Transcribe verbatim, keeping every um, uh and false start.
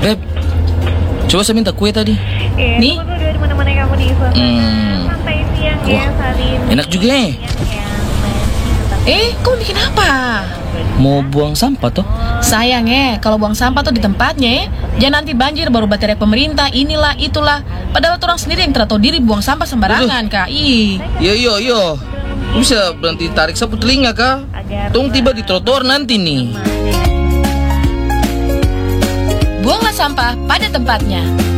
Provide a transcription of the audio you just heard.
Beb, coba saya minta kue tadi. Eh, Nih. tunggu dulu di mana-mana kamu nih, suasana Hmm. santai siang ya, Wah, Salin. enak juga ya. Siang ya, Mbak. Eh, kamu bikin apa? Mau buang sampah toh? Sayang ya, kalau buang sampah tuh di tempatnya ya. Jangan nanti banjir baru baterai pemerintah, inilah, itulah. Padahal orang sendiri yang tidak tahu diri buang sampah sembarangan, Kak. Ih. Yo yo yo. Bisa berhenti tarik sapu telinga kah? Tong tiba di trotoar nanti nih. Buanglah sampah pada tempatnya.